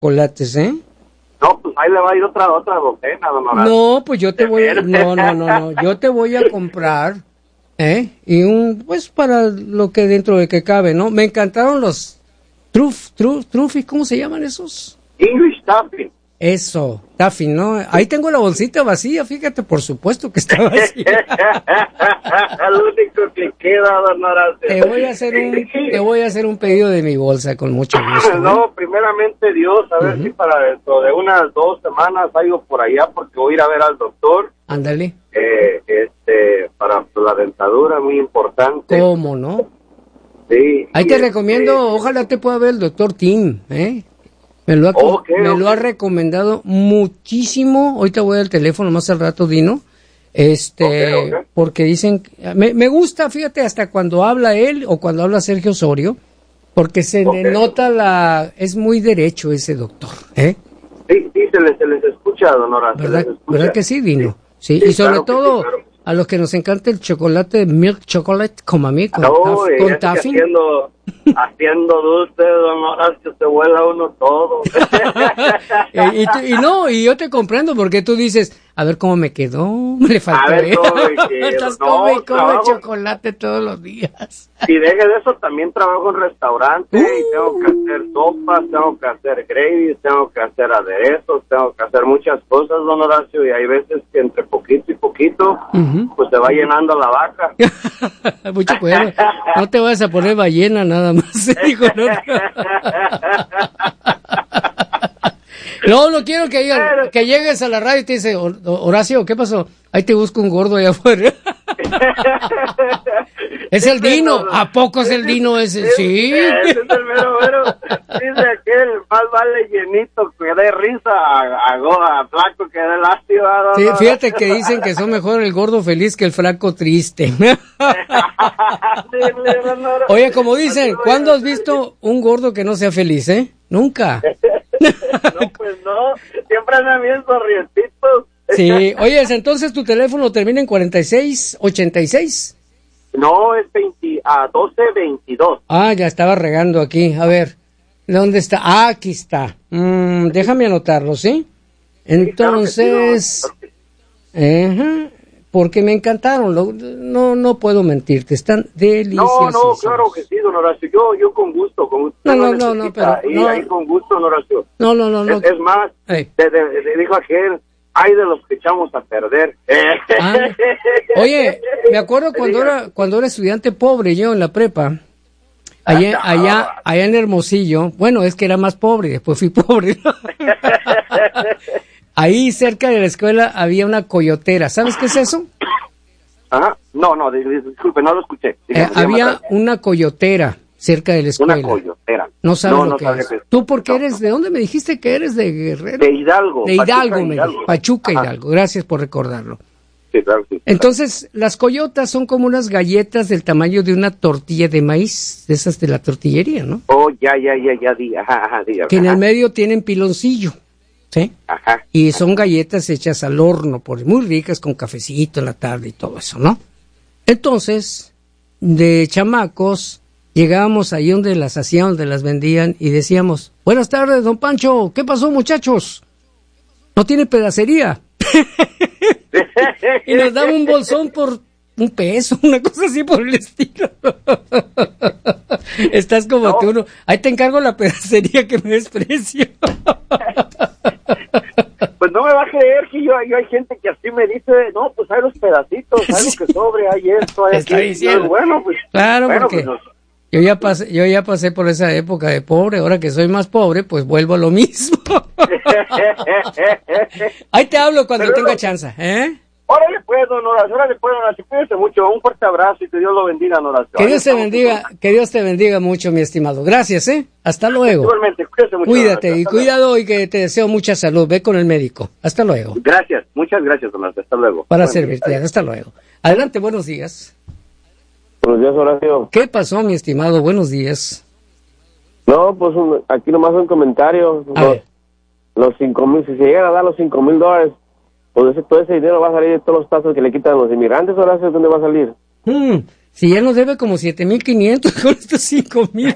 chocolates, ¿eh? No, pues ahí le va a ir otra docena, don Horacio. No, pues yo te voy, no, yo te voy a comprar, y pues para lo que dentro de que cabe, ¿no? Me encantaron los truffy, ¿cómo se llaman esos? English Toffee. Eso, Taffy, ¿no? Ahí tengo la bolsita vacía, fíjate, por supuesto que está vacía. Lo único que queda, don Horacio. Te voy a hacer un pedido de mi bolsa con mucho gusto. No, primeramente Dios, a ver si para dentro de unas 2 semanas salgo por allá porque voy a ir a ver al doctor. Ándale. Para la dentadura, muy importante. ¿Cómo no? Sí. Ahí te recomiendo, ojalá te pueda ver el doctor Tim, Me lo ha recomendado muchísimo. Ahorita voy al teléfono más al rato, Dino. Porque dicen, me gusta, fíjate, hasta cuando habla él o cuando habla Sergio Osorio, porque se le nota es muy derecho ese doctor, Sí, se les escucha, don Horacio. ¿Verdad que sí, Dino? Sí, y sobre todo a los que nos encanta el chocolate, milk chocolate, como a mí, con Taffy. Haciendo dulce, don Horacio, se vuela uno todo. y yo te comprendo porque tú dices, a ver cómo me quedó, me le faltó. Estás come chocolate todos los días. Y deje de eso, también trabajo en restaurante y tengo que hacer sopas, tengo que hacer gravy, tengo que hacer aderezos, tengo que hacer muchas cosas, don Horacio, y hay veces que entre poquito y poquito, pues se va llenando la vaca. Mucho cuidado, no te vas a poner ballena nada más. Digo, no quiero que llegues a la radio y te dice, Horacio, ¿qué pasó? Ahí te busco un gordo allá afuera. Es el Dino. ¿A poco es el Dino ese? Sí. Ese es el mero. Dice aquel, más vale llenito que dé risa a flaco que dé lástima. Sí, fíjate que dicen que son mejor el gordo feliz que el flaco triste. Oye, como dicen, ¿cuándo has visto un gordo que no sea feliz, Nunca. No, pues no. Siempre andan bien sonrientitos. Sí, oye, entonces tu teléfono termina en 4686. No, es 1222. Ah, ya estaba regando aquí. A ver, ¿dónde está? Ah, aquí está. Déjame anotarlo, ¿sí? Entonces, porque me encantaron. No puedo mentirte, están deliciosos. No, claro que sí, don Horacio. Yo con gusto. No, pero ahí con gusto, don Horacio. No. Es más, dijo aquel, hay de los que echamos a perder. Oye, me acuerdo cuando era estudiante pobre, yo en la prepa, allá en Hermosillo, bueno, es que era más pobre, después fui pobre. Ahí cerca de la escuela había una coyotera, ¿sabes qué es eso? Ajá, no, disculpe, no lo escuché. Había una coyotera cerca de la escuela. Una coyotera. No sabes lo que es. ¿Tú por qué eres? ¿De dónde me dijiste que eres? ¿De Guerrero? De Hidalgo. De Hidalgo, Pachuca, Hidalgo. Gracias por recordarlo. Sí, claro, sí. Entonces, las coyotas son como unas galletas del tamaño de una tortilla de maíz, de esas de la tortillería, ¿no? Oh, ya, diga. Que en el medio tienen piloncillo, ¿sí? Ajá. Y son galletas hechas al horno, muy ricas, con cafecito en la tarde y todo eso, ¿no? Entonces, de chamacos, llegábamos ahí donde las hacían, donde las vendían, y decíamos, buenas tardes, don Pancho, ¿qué pasó, muchachos? ¿No tiene pedacería? Y nos daba un bolsón por $1, una cosa así por el estilo. Estás como tú, uno. Ahí te encargo la pedacería que me desprecio. Pues no me va a creer que yo hay gente que así me dice, no, pues hay los pedacitos, hay lo que sobre, hay esto, hay aquí. Diciendo. Bueno, pues. Claro, porque pues, yo ya pasé por esa época de pobre, ahora que soy más pobre, pues vuelvo a lo mismo. Ahí te hablo cuando tenga chance, Órale pues, don Horacio, cuídese mucho, un fuerte abrazo y que Dios lo bendiga, don Horacio. Que Dios te bendiga mucho, mi estimado. Gracias, Hasta luego. Igualmente, cuídese mucho. Cuídate y cuidado y que te deseo mucha salud. Ve con el médico. Hasta luego. Gracias, muchas gracias, don Horacio. Hasta luego. Para servirte, hasta luego. Adelante, buenos días. Buenos días, Horacio. ¿Qué pasó, mi estimado? Buenos días. No, pues aquí nomás un comentario. Los 5,000, si se llegan a dar los $5,000, pues todo ese dinero va a salir de todos los pasos que le quitan a los inmigrantes, Horacio, ¿dónde va a salir? Si ya nos debe como 7,500 con estos 5,000.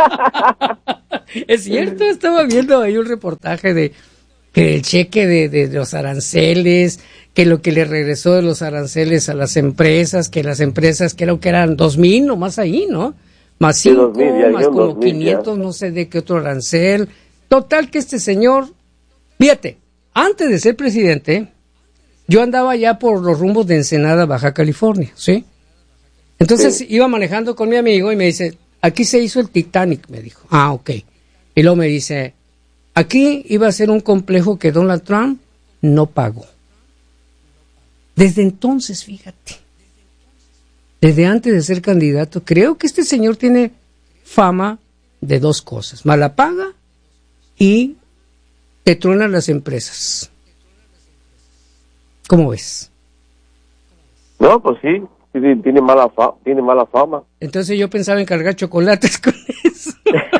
Es cierto, estaba viendo ahí un reportaje de que el cheque de los aranceles, que lo que le regresó de los aranceles a las empresas, que las empresas creo que eran 2,000 nomás ahí, ¿no? Más 5, más como 500, no sé de qué otro arancel. Total que este señor, fíjate, antes de ser presidente, yo andaba ya por los rumbos de Ensenada, Baja California, ¿sí? Entonces iba manejando con mi amigo y me dice, aquí se hizo el Titanic, me dijo. Ah, ok. Y luego me dice, aquí iba a ser un complejo que Donald Trump no pagó. Desde entonces, fíjate, desde antes de ser candidato, creo que este señor tiene fama de dos cosas, mala paga y que truenan las empresas. ¿Cómo ves? No, pues sí, tiene mala fama. Entonces yo pensaba en cargar chocolates con eso.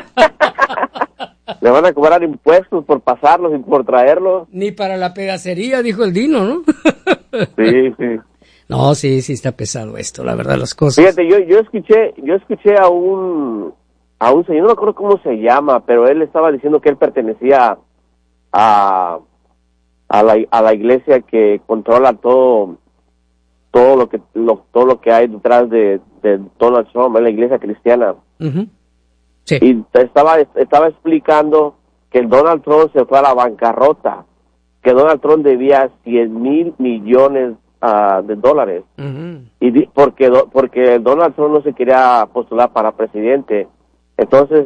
Le van a cobrar impuestos por pasarlos y por traerlos. Ni para la pedacería, dijo el Dino, ¿no? Sí. No, sí, está pesado esto, la verdad, las cosas. Fíjate, yo escuché a un señor, no me acuerdo cómo se llama, pero él estaba diciendo que él pertenecía a la iglesia que controla todo lo que hay detrás de Donald Trump, en la iglesia cristiana. Uh-huh. Sí. Y estaba explicando que el Donald Trump se fue a la bancarrota, que Donald Trump debía 100,000 millones de dólares. Uh-huh. Y porque Donald Trump no se quería postular para presidente. Entonces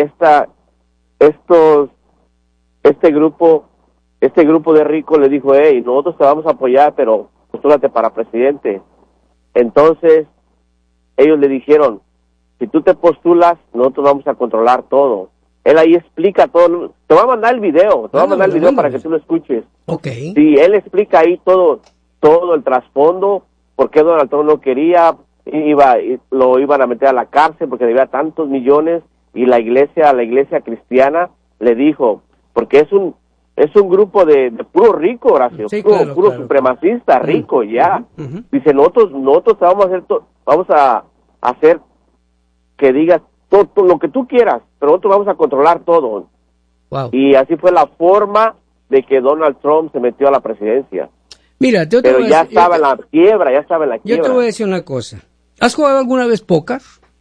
este grupo de ricos le dijo, hey, nosotros te vamos a apoyar, pero postúlate para presidente. Entonces ellos le dijeron, si tú te postulas, nosotros vamos a controlar todo. Él ahí explica todo. Te va a mandar el video, para que tú lo escuches. Okay. Sí, él explica ahí todo el trasfondo, por qué Donald Trump no quería, lo iban a meter a la cárcel porque debía tantos millones, y la iglesia cristiana le dijo, porque es un grupo de puro rico, Horacio, sí, puro supremacista, rico, ya. Uh-huh. Dice, nosotros vamos a hacer que digas todo lo que tú quieras, pero nosotros vamos a controlar todo. Wow. Y así fue la forma de que Donald Trump se metió a la presidencia. Mira, pero ya estaba en la quiebra. Yo te voy a decir una cosa. ¿Has jugado alguna vez póker?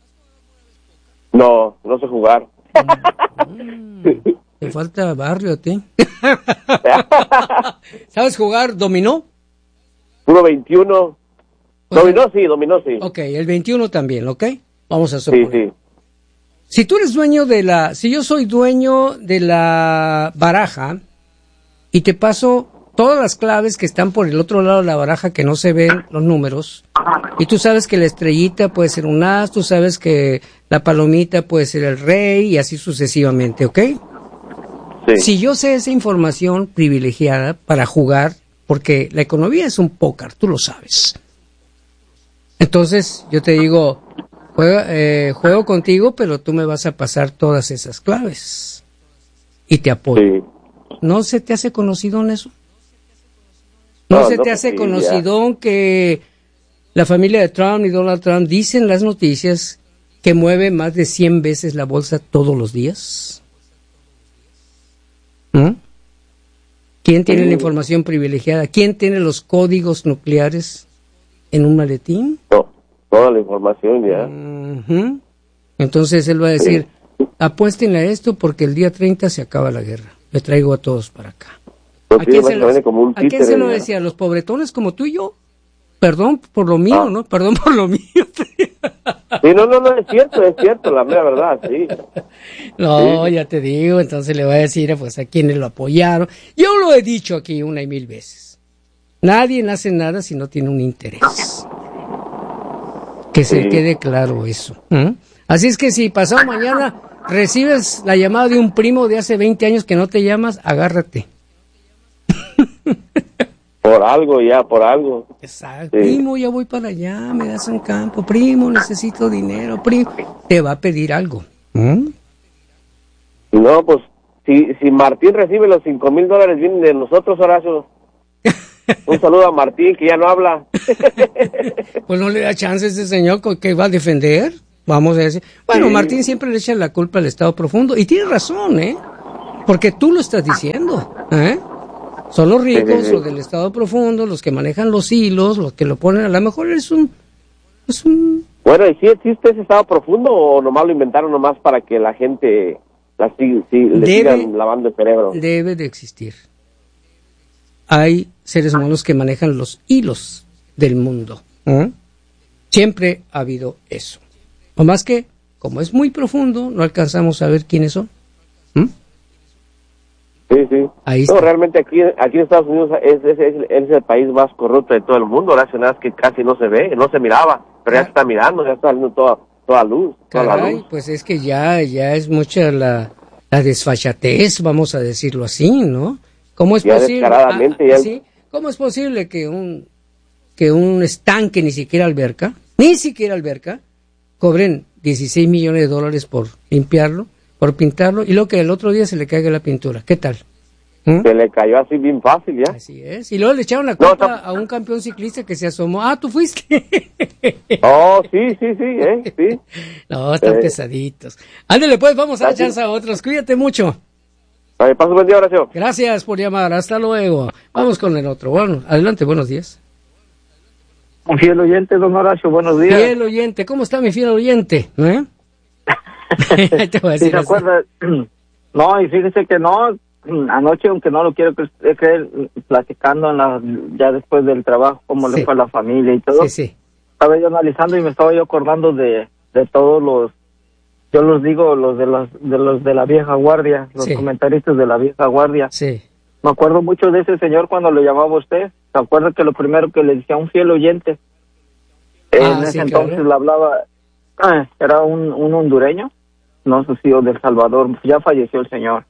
No sé jugar. Te falta barrio a ti. ¿Sabes jugar dominó? Puro 21. Dominó sí. Ok, el 21 también, ¿ok? Vamos a suponer. Sí. Si yo soy dueño de la baraja y te paso todas las claves que están por el otro lado de la baraja que no se ven los números, y tú sabes que la estrellita puede ser un as, tú sabes que la palomita puede ser el rey y así sucesivamente, ¿ok? Sí. Si yo sé esa información privilegiada para jugar, porque la economía es un póker, tú lo sabes. Entonces yo te digo, juego contigo, pero tú me vas a pasar todas esas claves y te apoyo. Sí. ¿No se te hace conocido en eso? ¿No se te hace conocido que la familia de Trump y Donald Trump dicen las noticias que mueve más de 100 veces la bolsa todos los días? ¿No? ¿Quién tiene la información privilegiada? ¿Quién tiene los códigos nucleares en un maletín? Toda la información ya. Uh-huh. Entonces él va a decir, apuéstenle a esto porque el día 30 se acaba la guerra. Le traigo a todos para acá. ¿A quién se lo decía? ¿A los pobretones como tú y yo? Perdón por lo mío, ¿no? Perdón por lo mío. Sí, no, es cierto, la mera verdad, sí. No, sí. Ya te digo, entonces le voy a decir pues a quienes lo apoyaron. Yo lo he dicho aquí 1 y 1000 veces. Nadie hace nada si no tiene un interés. Que se quede claro eso. Así es que si pasado mañana recibes la llamada de un primo de hace 20 años que no te llamas, agárrate. Por algo. Exacto. Sí. Primo, ya voy para allá, me das un campo. Primo, necesito dinero. Primo, te va a pedir algo. No, pues, si Martín recibe los $5,000, vienen de nosotros, Horacio. Un saludo a Martín, que ya no habla. Pues no le da chance a ese señor que va a defender, vamos a decir. Bueno, sí. Martín siempre le echa la culpa al Estado profundo, y tiene razón, porque tú lo estás diciendo, Son los ricos, los del Estado profundo, los que manejan los hilos, los que lo ponen, a lo mejor es un... Bueno, ¿y si existe ese Estado profundo o nomás lo inventaron nomás para que la gente le sigan lavando el cerebro? Debe de existir. Hay seres humanos que manejan los hilos del mundo. Siempre ha habido eso. O más que, como es muy profundo, no alcanzamos a ver quiénes son. Sí. Ahí está. No, realmente aquí en Estados Unidos es el país más corrupto de todo el mundo. La ciudad que casi no se ve, no se miraba, pero ya se está mirando, ya está saliendo toda luz. Caray, toda la luz. Pues es que ya es mucha la desfachatez, vamos a decirlo así, ¿no? ¿Cómo es ya posible? ¿Sí? ¿Cómo es posible que un estanque, ni siquiera alberca, cobren $16 millones por limpiarlo, por pintarlo, y luego que el otro día se le caiga la pintura? ¿Qué tal? Se le cayó así bien fácil, ¿ya? Así es. Y luego le echaron la culpa a un campeón ciclista que se asomó. Ah, ¿tú fuiste? Oh, sí. No, están pesaditos. Ándale, pues, vamos a dar chance a otros. Cuídate mucho. Paso buen día, Horacio. Gracias por llamar. Hasta luego. Vamos con el otro. Bueno, adelante, buenos días. Un fiel oyente, don Horacio, buenos días. Fiel oyente. ¿Cómo está mi fiel oyente? Te voy a decir, ¿sí se acuerda? No, y fíjese que no, anoche, aunque no lo quiero creer, platicando ya después del trabajo, cómo le fue a la familia y todo. Sí. Estaba yo analizando y me estaba yo acordando de todos los, yo los digo, los de la vieja guardia, los comentaristas de la vieja guardia. Sí. Me acuerdo mucho de ese señor cuando lo llamaba usted. ¿Se acuerda que lo primero que le decía un fiel oyente? En ese entonces le hablaba, era un hondureño, no sé si o del Salvador, ya falleció el señor.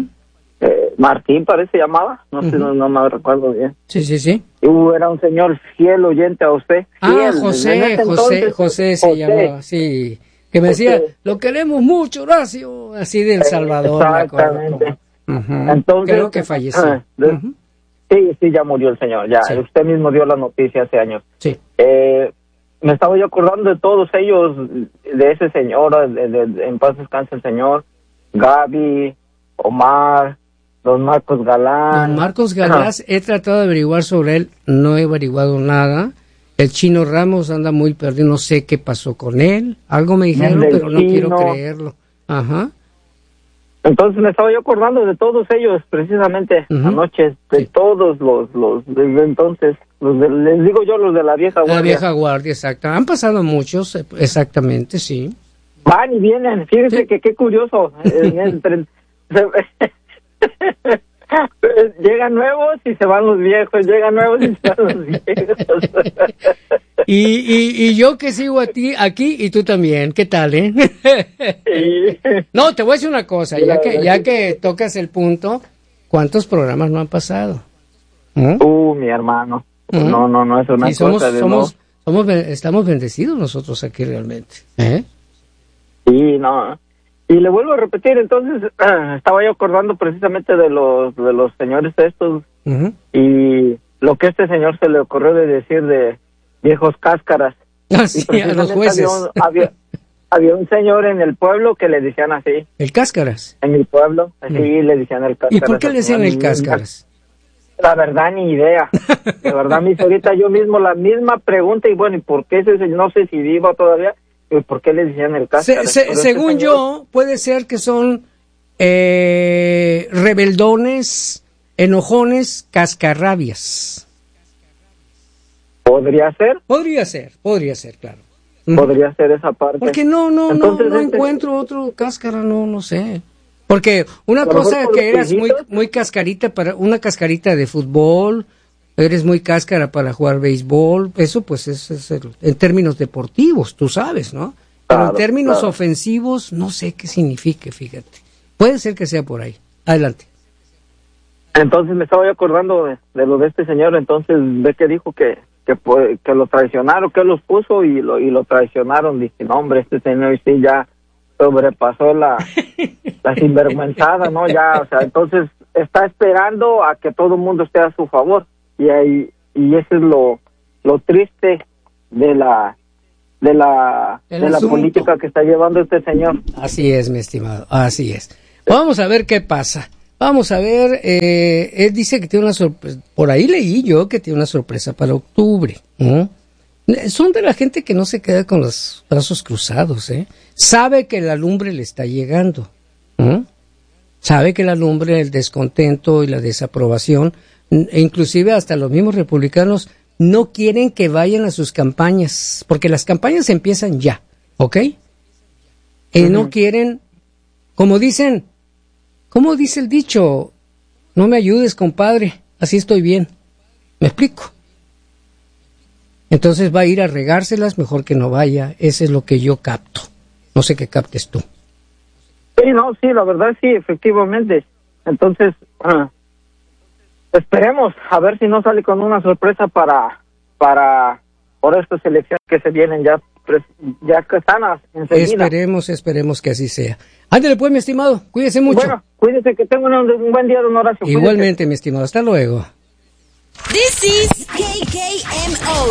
Martín parece llamaba, no sé, no me recuerdo bien. Sí. Y era un señor fiel oyente a usted. Fiel. José se llamaba, sí. Que me decía, lo queremos mucho, Horacio, así del Salvador. Exactamente. Entonces, creo que falleció. Sí, ya murió el señor, ya. Sí. Usted mismo dio la noticia hace años. Sí. Me estaba yo acordando de todos ellos, de ese señor, en paz descanse el señor, Gaby, Omar, don Marcos Galán. Don Marcos Galán, he tratado de averiguar sobre él, no he averiguado nada. El Chino Ramos anda muy perdido, no sé qué pasó con él. Algo me dijeron, pero no quiero creerlo. Ajá. Entonces me estaba yo acordando de todos ellos, precisamente, anoche, de todos los desde entonces, les digo yo, los de la vieja guardia. La vieja guardia, exacto. Han pasado muchos, exactamente, sí. Van y vienen, fíjense que qué curioso. Llegan nuevos y se van los viejos, llegan nuevos y se van los viejos. Y yo que sigo aquí y tú también, ¿qué tal, Sí. No, te voy a decir una cosa, ya que tocas el punto, ¿cuántos programas no han pasado? Mi hermano. No, es una cosa estamos bendecidos nosotros aquí realmente. Sí, no. Y le vuelvo a repetir, entonces, estaba yo acordando precisamente de los señores estos, y lo que este señor se le ocurrió de decir de viejos cáscaras. Sí, a los jueces. Había un señor en el pueblo que le decían así. ¿El Cáscaras? En mi pueblo, así le decían el Cáscaras. ¿Y por qué le decían el Cáscaras? La verdad, ni idea. De verdad, me hizo ahorita yo mismo la misma pregunta, y bueno, ¿y por qué ese señor, no sé si viva todavía? ¿Por qué le decían el Cáscaras? Según yo, puede ser que son rebeldones, enojones, cascarrabias. ¿Podría ser? Podría ser, claro. Podría ser esa parte. Porque no encuentro otro cáscara, no sé. Porque una cosa que eras muy cascarita para una cascarita de fútbol, eres muy cáscara para jugar béisbol, eso pues es en términos deportivos, tú sabes, ¿no? Pero en términos ofensivos no sé qué signifique, fíjate. Puede ser que sea por ahí. Adelante. Entonces me estaba yo acordando de lo de este señor, entonces ve que dijo que lo traicionaron, que los puso y lo traicionaron. Dije, no hombre, este señor sí ya sobrepasó la sinvergüenzada, ¿no? Ya, o sea, entonces está esperando a que todo el mundo esté a su favor, y eso es lo triste de la política que está llevando este señor. Así es, mi estimado, así es. Vamos a ver qué pasa. Vamos a ver, él dice que tiene una sorpresa, por ahí leí yo que tiene una sorpresa para octubre. Son de la gente que no se queda con los brazos cruzados, sabe que la lumbre le está llegando, sabe que la lumbre, el descontento y la desaprobación, e inclusive hasta los mismos republicanos no quieren que vayan a sus campañas, porque las campañas empiezan ya, ¿ok? No quieren, como dice el dicho, no me ayudes, compadre, así estoy bien. ¿Me explico? Entonces va a ir a regárselas, mejor que no vaya. Ese es lo que yo capto. No sé qué captes tú. Sí, la verdad sí, efectivamente. Entonces, esperemos a ver si no sale con una sorpresa por estas elecciones que se vienen ya que están enseguida. Esperemos que así sea. Ándale pues, mi estimado, cuídese mucho. Bueno, cuídese, que tengan un buen día, don Horacio. Igualmente, cuídese. mi estimado, hasta luego. This is KKMO,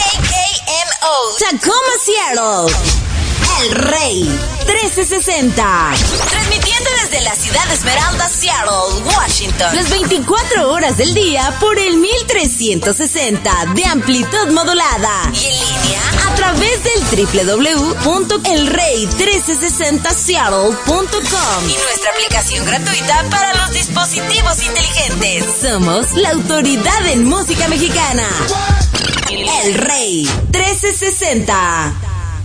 Tacoma, Seattle. El Rey 1360. Transmitiendo desde la ciudad de Esmeralda, Seattle, Washington. Las 24 horas del día por el 1360 de amplitud modulada. Y en línea a través del www.elrey1360seattle.com. Y nuestra aplicación gratuita para los dispositivos inteligentes. Somos la autoridad en música mexicana. El Rey 1360.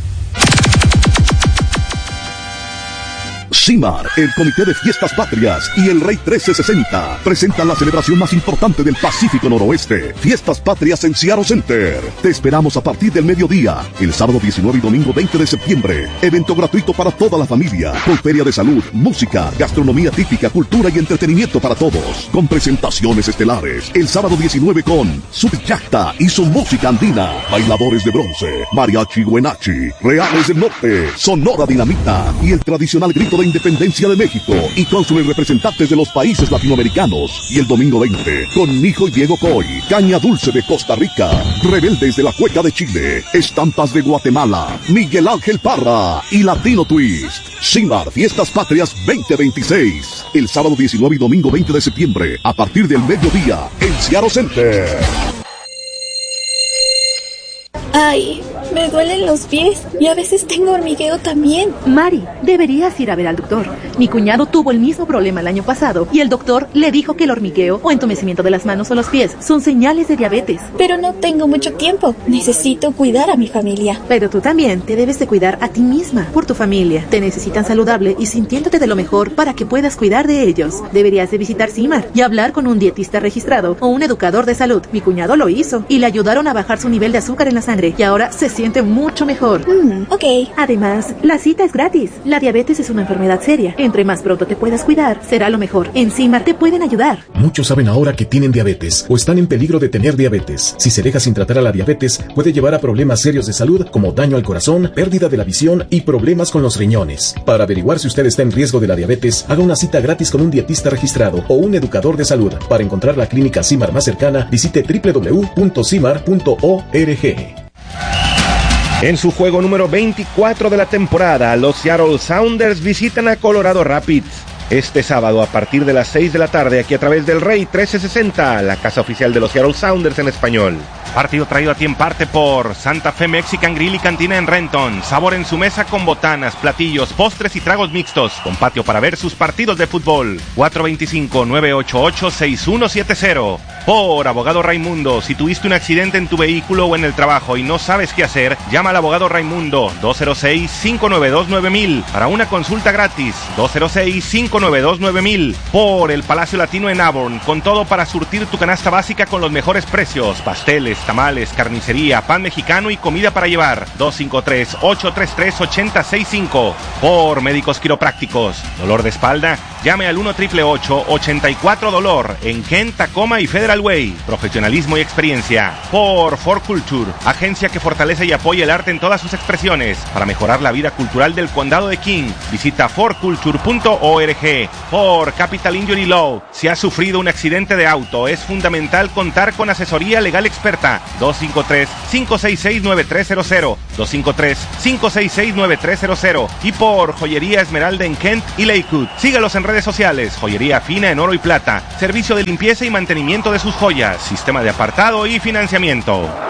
CIMAR, el Comité de Fiestas Patrias y el Rey 1360 presentan la celebración más importante del Pacífico Noroeste, Fiestas Patrias en Seattle Center. Te esperamos a partir del mediodía, el sábado 19 y domingo 20 de septiembre. Evento gratuito para toda la familia, con feria de salud, música, gastronomía típica, cultura y entretenimiento para todos, con presentaciones estelares. El sábado 19 con Subyacta y su música andina, bailadores de bronce, mariachi Huenachi, Reales del Norte, Sonora Dinamita y el tradicional grito de Independencia de México y cónsules representantes de los países latinoamericanos. Y el domingo 20 con Mijo y Diego Coy, Caña Dulce de Costa Rica, Rebeldes de la Cueca de Chile, Estampas de Guatemala, Miguel Ángel Parra y Latino Twist. CIMAR Fiestas Patrias 2026, el sábado 19 y domingo 20 de septiembre a partir del mediodía en Seattle Center. Ay, me duelen los pies y a veces tengo hormigueo también. Mari, deberías ir a ver al doctor. Mi cuñado tuvo el mismo problema el año pasado y el doctor le dijo que el hormigueo o entumecimiento de las manos o los pies son señales de diabetes. Pero no tengo mucho tiempo. Necesito cuidar a mi familia. Pero tú también te debes de cuidar a ti misma, por tu familia. Te necesitan saludable y sintiéndote de lo mejor para que puedas cuidar de ellos. Deberías de visitar CIMAR y hablar con un dietista registrado o un educador de salud. Mi cuñado lo hizo y le ayudaron a bajar su nivel de azúcar en la sangre y ahora se siente mucho mejor. Ok. Además, la cita es gratis. La diabetes es una enfermedad seria. Entre más pronto te puedas cuidar, será lo mejor. En CIMAR te pueden ayudar. Muchos saben ahora que tienen diabetes o están en peligro de tener diabetes. Si se deja sin tratar a la diabetes, puede llevar a problemas serios de salud como daño al corazón, pérdida de la visión y problemas con los riñones. Para averiguar si usted está en riesgo de la diabetes, haga una cita gratis con un dietista registrado o un educador de salud. Para encontrar la clínica CIMAR más cercana, visite www.cimar.org. En su juego número 24 de la temporada, los Seattle Sounders visitan a Colorado Rapids. Este sábado a partir de las 6 de la tarde aquí a través del Rey 1360, la casa oficial de los Seattle Sounders en español. Partido traído a ti en parte por Santa Fe Mexican Grill y Cantina en Renton. Sabor en su mesa con botanas, platillos, postres y tragos mixtos. Con patio para ver sus partidos de fútbol. 425-988-6170. Por Abogado Raimundo, si tuviste un accidente en tu vehículo o en el trabajo y no sabes qué hacer, llama al Abogado Raimundo 206-592-9000 para una consulta gratis. 206-592-9000. Por el Palacio Latino en Auburn, con todo para surtir tu canasta básica con los mejores precios. Pasteles, tamales, carnicería, pan mexicano y comida para llevar. 253-833-8065. Por Médicos Quiroprácticos. ¿Dolor de espalda? Llame al 1-888-84-DOLOR en Kent, Tacoma y Federal Way. Profesionalismo y experiencia. Por For Culture, agencia que fortalece y apoya el arte en todas sus expresiones para mejorar la vida cultural del condado de King. Visita forculture.org. Por Capital Injury Law, si has sufrido un accidente de auto, es fundamental contar con asesoría legal experta. Plata, 253-566-9300, 253-566-9300, y por Joyería Esmeralda en Kent y Lakewood. Sígalos en redes sociales. Joyería fina en oro y plata, servicio de limpieza y mantenimiento de sus joyas, sistema de apartado y financiamiento.